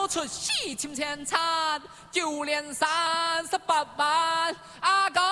出喜庆前餐，9年38万阿哥。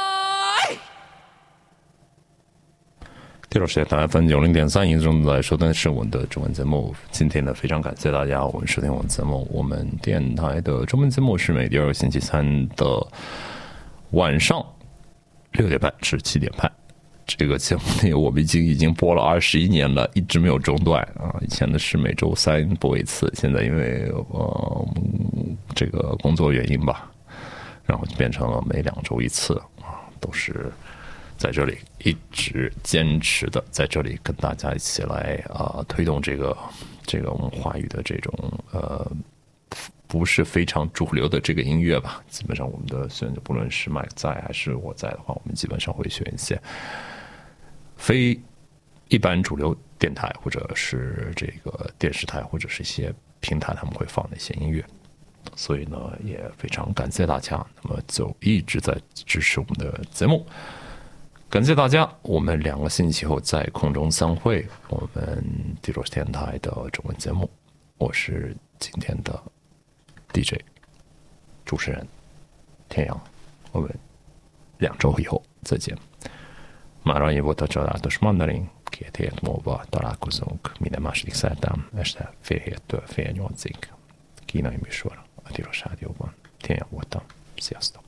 第六时间台FM90.3，您正在收听的是我们的中文节目。今天呢，非常感谢大家我们收听我们节目。我们电台的中文节目是每第2个星期三的晚上6点半至7点半。这个节目呢，我们已经播了21年了，一直没有中断啊。以前呢是每周3播一次，现在因为这个工作原因吧，然后就变成了每2周一次啊，都是在这里一直坚持的，在这里跟大家一起来推动这个我们华语的这种不是非常主流的这个音乐吧。基本上我们的选择，不论是麦在还是我在的话，我们基本上会选一些非一般主流电台或者是这个电视台或者是一些平台他们会放的一些音乐。所以呢，也非常感谢大家，那么就一直在支持我们的节目。感谢大家，我们2个星期后在空中相会。我们第六电台的中文节目，我是今天的 DJ 主持人天阳，我们2周以后再见。Már annyi volt a csodálatos mandarin, 2 hét múlva találkozunk minden második szerdán este 7-től fél 8-ig. Kínai műsor a Tilos Rádióban. Tényleg voltam. Sziasztok!